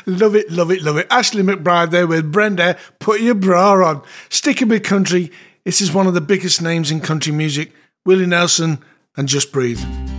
Love it, love it, love it. Ashley McBride there with Brenda, Put Your Bra On. Sticking with country, this is one of the biggest names in country music, Willie Nelson and Just Breathe.